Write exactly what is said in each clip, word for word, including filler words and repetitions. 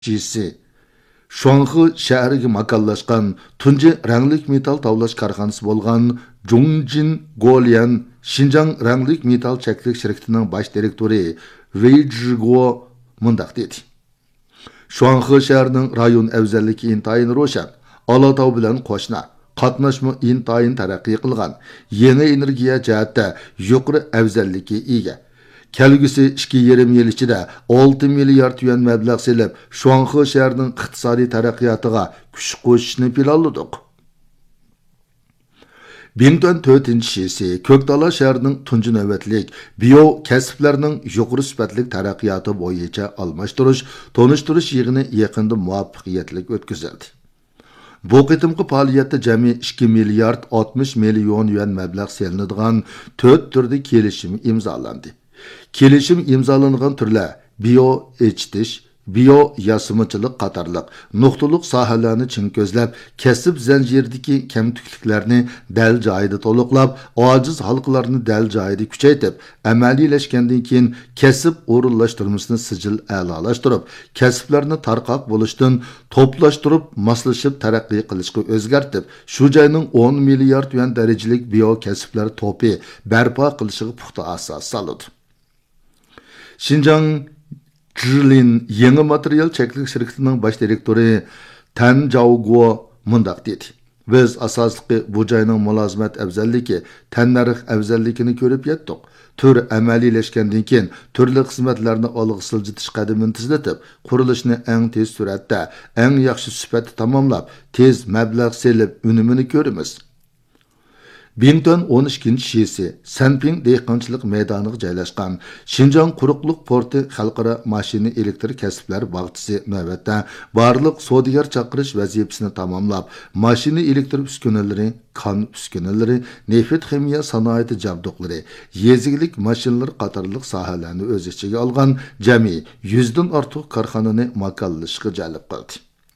Jisi Shuanghe shahriga makonlashgan tunji ranglik metal tavlash korxonasi bo'lgan Zhongjin Golian Xinjiang ranglik metal cheklik shirkatining bosh direktori Wei Zhigo mundaq dedi. Shuanghe shahrining rayon afzalligi intayin ro'shan, Alatau bilan qo'shna, qatnashma intayin taraqqiy qilgan, yangi energiya jihatda yuqori afzalligi ega. Kelgüsü ikki yarim yil ichida olti milliard yuan mablag' selib, Shuanghe shahrining iqtisodiy taraqqiyotiga kuch qo'shishni planladik. Bingtuan to'rtinchi shisi Ko'kdala shahrining tunji navbatlik bio kasblarning yuqori sifatli taraqqiyoti bo'yicha almashtirish, tonishtirish yig'ini yaqinda muvaffaqiyatli o'tkazildi. Bu qitimqi faoliyatda jami ikki milliard oltmish million yuan mablag' selinadigan to'rt turda kelishim imzolandi. Kelishim imzolangan turlar bio echitish, bio yasimichilik qatorliq nuqtaliq sohalarni chinközlab, kasb zanjiridagi kamtukliklarni dal joyida to'liqlab, ojiz xalqlarni dal joyida kuchaytirib, amaliylashgandan keyin kasb o'rinlashtirmasini sijil a'lolashtirib, kasblarni tarqoq bo'lishdan to'plashtirib, moslashib taraqqiy qilishga o'zgartib, shu joyning o'n milliard yuan darajalik bio kasblar to'pi barpo qilishiga puxta asos soladi. Xinjiang Zhilin yangi material cheklik shirkatining bosh direktori Tan Zhaoguo mundaq dedi. Biz asosliqi bu joyning mulozimat afzalligi, tannarx afzalligini ko'rib yetdik. Tur amaliylashgandan keyin turli xizmatlarni olg'a siljitish qadamini tezlatib, qurilishni eng tez suratda, eng yaxshi sifatda tamomlab, tez mablag' selib unumini ko'ramiz. Bingtuan o'n ikkinchi shisi Sanping dehqonchilik maydoniga joylashgan Xinjiang quruqliq porti xalqaro mashina elektr kasblar bog'chisi navbatda barliq savdogar chaqirish vazifasini tamomlab, mashina elektr uskunalari, kon uskunalari, neft ximiya sanoati jabduqlari, yezigilik mashinalar qatorliq sohalarni o'z ichiga olgan jami yuzdan ortiq korxonani makonlashga jalb qildi.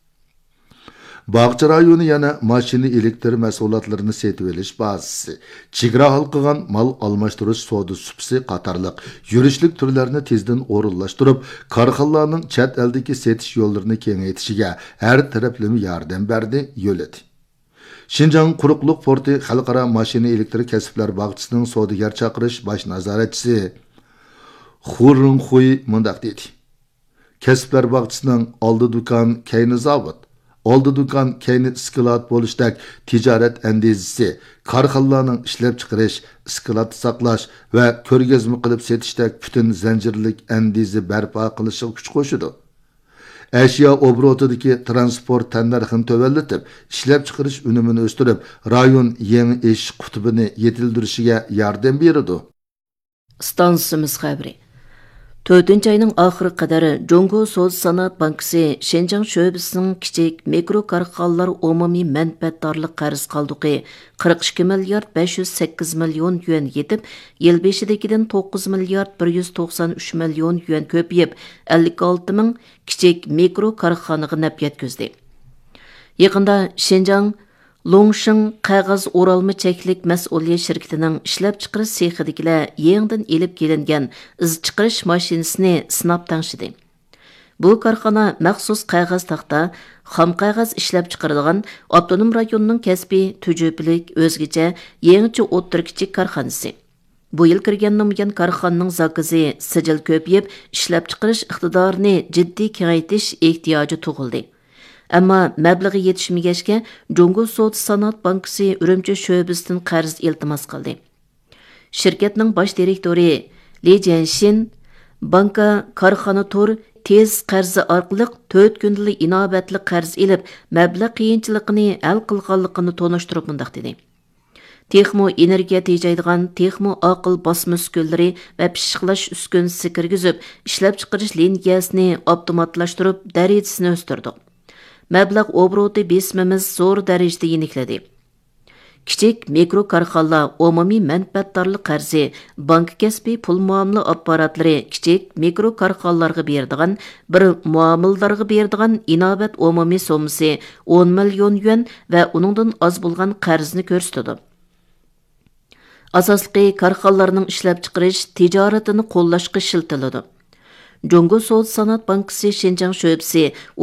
Bağçı rayonu yana mashina elektr mahsulotlarini setib olish bazasi, chegara halqigan mal almashtirish savdo supsi qatorliq yurishlik turlarini tezdan o'rinlashtirib, korxonalarning chet eldagi setish yo'llarini kengaytishiga har taraflama yordam berdi, yo'ladi. Xinjiang quruqliq porti xalqaro mashina elektr kasblar bog'chisining savdogar chaqirish bosh nazoratchisi Hu Ronghui mundaq dedi. Kasblar bog'chisining oldi do'kon, keyni zavod, oldi do'kon, keyni skilot bo'lishdak tijorat andizisi, korxonalarning ishlab chiqarish, skilot saqlash va ko'rgazma qilib setishdak butun zanjirlik andizi barpo qilishga kuch qo'shadi. Ashyo obrotidagi transport tannarxini to'vallatib, ishlab chiqarish unumini o'stirib, rayon yangi ish qutbini yetildirishiga yordam beradi. Stansimiz xabari. to'rtinchi ayning oxiri qadar Jongo So'z Sanoat bankisi Xinjiang sho'bisining kichik mikro korxonalar umumiy manfaatdorlik qarz qalduqi qirq ikki milliard besh yuz sakkiz million yuan yetib, yil beshidagidan to'qqiz milliard bir yuz to'qson uch million yuan ko'payib, ellik olti ming kichik mikro korxonaga naf yetkazdi. Yaqinda Xinjiang Longshin qog'oz o'ralma cheklik mas'uliyat shirkatining ishlab chiqarish sexidagilar yangidan elib kelingan iz chiqarish mashinasini sinab tangshidi. Bu korxona maxsus qog'oz taxta, xom qog'oz ishlab chiqaradigan avtonom rayonning kasbiy tujubilik o'zgacha yangicha o'ttir kichik korxonasi. Bu yil kirgan nomgan korxonaning zakizi sijil ko'payib, ishlab chiqarish iqtidorini jiddiy kengaytirish ehtiyoji tug'ildi. Ammo mablag'i yetishmagachga Jongo So'z Sanoat bankisi Urumchi sho'bisidan qarz iltimos qildi. Shirkatning bosh direktori Li Jianshin banka korxona tur tez qarzi orqali to'rt kunlik inobatli qarz ilib, mablag' qiyinchiligini hal qilganligini tonishtirib mundaq dedi. Texmo energiya tejaydigan texmo aql bosma uskunlari va pishiqlash uskunasi kirgizib, ishlab chiqarish liniyasini avtomatlashtirib, darajasini o'stirdik. Mablag' obroti besmimiz zo'r darajada yenikladi. Kichik mikro korxonalar umumiy manfaatdorlik qarzi, bank kasbi pul muomala apparatlari kichik mikro korxonalarga beradigan, bir muomillarga beradigan inobat umumiy sommasi o'n million yuan va uningdan oz bo'lgan qarzni ko'rsatadi. Asosli korxonalarning ishlab chiqarish tijoratini qo'llashga shiltiladi. Жоңго Соғыз Санат Банкысы Шенжаң шөбісі